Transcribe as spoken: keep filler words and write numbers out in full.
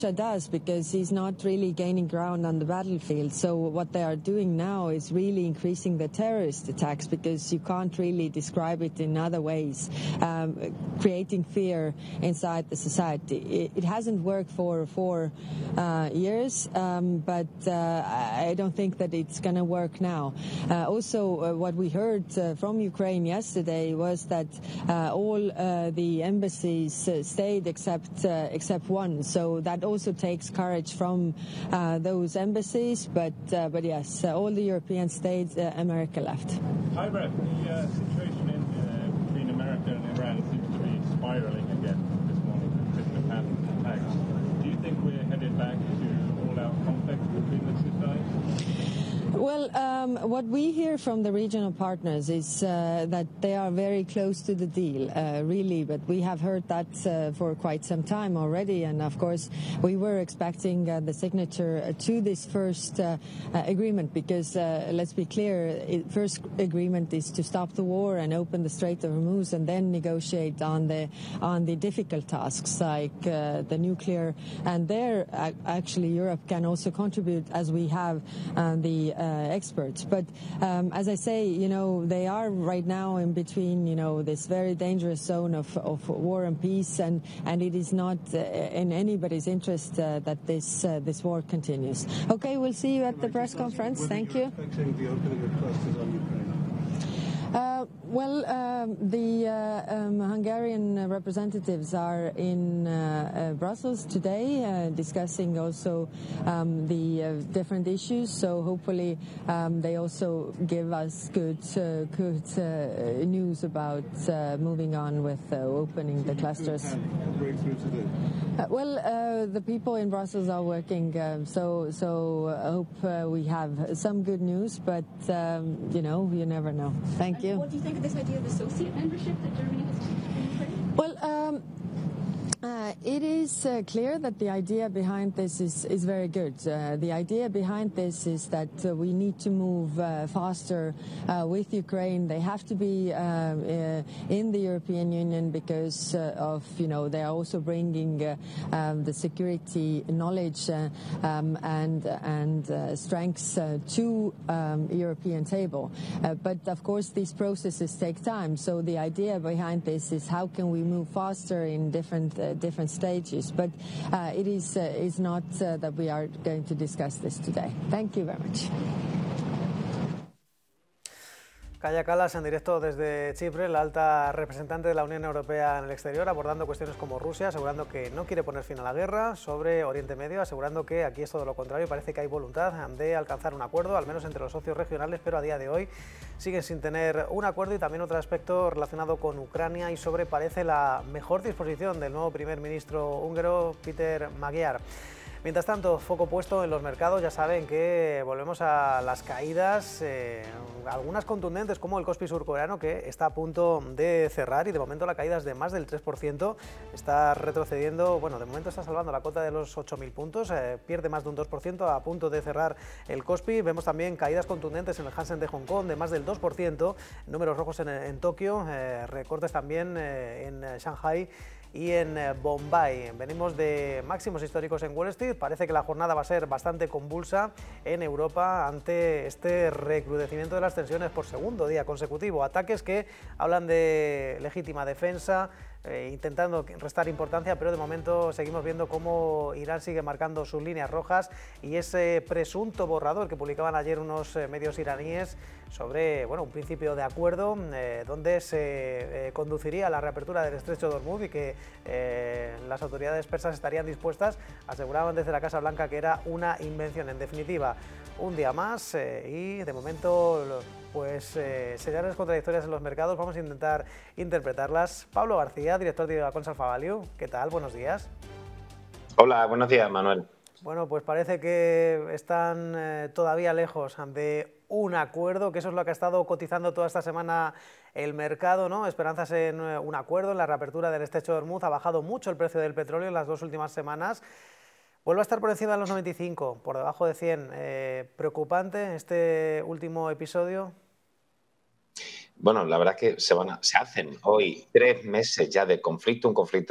does, because he's not really gaining ground on the battlefield. So what they are doing now is really increasing the terrorist attacks, because you can't really describe it in other ways, um, creating fear inside the society. It, it hasn't worked for four uh, years, um, but uh, I don't think that it's going to work now. Uh, also, uh, what we heard uh, from Ukraine yesterday was that uh, all uh, the embassies uh, stayed except uh, except one. So that also takes courage from uh, those embassies, but uh, but yes, uh, all the European states, uh, America left. Hi, Brett. The uh, situation in, uh, between America and Iran seems to be spiraling again this morning with Christmas attacks. Do you think we're headed back to all-out conflict between the two sides? Well, um, what we hear from the regional partners is uh, that they are very close to the deal, uh, really, but we have heard that uh, for quite some time already, and of course we were expecting uh, the signature to this first uh, uh, agreement, because uh, let's be clear, the first agreement is to stop the war and open the Strait of Hormuz, and then negotiate on the on the difficult tasks like uh, the nuclear, and there uh, actually Europe can also contribute, as we have uh, the uh, experts. But um, as I say, you know, they are right now in between, you know, this very dangerous zone of, of war and peace, and, and it is not uh, in anybody's interest uh, that this uh, this war continues. Okay, we'll see you at the press conference. Thank you. Uh, well, um, the uh, um, Hungarian representatives are in uh, uh, Brussels today, uh, discussing also um, the uh, different issues. So hopefully um, they also give us good, uh, good uh, news about uh, moving on with uh, opening the clusters. Uh, well, uh, the people in Brussels are working, uh, so so I hope uh, we have some good news. But um, you know, you never know. Thank and you. What do you think of this idea of associate membership that Germany has in Ukraine? Well, um, uh, it is uh, clear that the idea behind this is, is very good. Uh, the idea behind this is that uh, we need to move uh, faster uh, with Ukraine. They have to be uh, uh, in the European Union because uh, of, you know, they are also bringing uh, um, the security knowledge uh, um, and and uh, strengths uh, to um, European table. Uh, but of course, these processes take time. So the idea behind this is how can we move faster in different uh, different stages. But uh, it is uh, is not uh, that we are going to discuss this today. Thank you very much. Kaja Kallas en directo desde Chipre, la alta representante de la Unión Europea en el exterior, abordando cuestiones como Rusia, asegurando que no quiere poner fin a la guerra, sobre Oriente Medio, asegurando que aquí es todo lo contrario, parece que hay voluntad de alcanzar un acuerdo, al menos entre los socios regionales, pero a día de hoy siguen sin tener un acuerdo. Y también otro aspecto relacionado con Ucrania y sobre, parece, la mejor disposición del nuevo primer ministro húngaro, Péter Magyar. Mientras tanto, foco puesto en los mercados, ya saben que volvemos a las caídas, eh, algunas contundentes como el Kospi surcoreano, que está a punto de cerrar y de momento la caída es de más del tres por ciento, está retrocediendo, bueno, de momento está salvando la cota de los ocho mil puntos, eh, pierde más de un dos por ciento a punto de cerrar el Kospi. Vemos también caídas contundentes en el Hansen de Hong Kong de más del dos por ciento, números rojos en, en Tokio, eh, recortes también eh, en Shanghai y en Bombay. Venimos de máximos históricos en Wall Street. Parece que la jornada va a ser bastante convulsa en Europa ante este recrudecimiento de las tensiones por segundo día consecutivo. Ataques que hablan de legítima defensa, eh, intentando restar importancia, pero de momento seguimos viendo cómo Irán sigue marcando sus líneas rojas y ese presunto borrador que publicaban ayer unos eh, medios iraníes sobre, bueno, un principio de acuerdo eh, donde se eh, conduciría a la reapertura del estrecho de Hormuz y que eh, las autoridades persas estarían dispuestas, aseguraban desde la Casa Blanca que era una invención. En definitiva, un día más eh, y de momento pues eh, señales contradictorias en los mercados. Vamos a intentar interpretarlas. Pablo García, director de Consa Alpha Value, ¿qué tal? Buenos días. Hola, buenos días, Manuel. Bueno, pues parece que están eh, todavía lejos de un acuerdo, que eso es lo que ha estado cotizando toda esta semana el mercado, ¿no? Esperanzas en eh, un acuerdo, en la reapertura del estrecho de Hormuz. Ha bajado mucho el precio del petróleo en las dos últimas semanas. Vuelve a estar por encima de los noventa y cinco, por debajo de cien. Eh, ¿Preocupante este último episodio? Bueno, la verdad es que se, van a, se hacen hoy tres meses ya de conflicto, un conflicto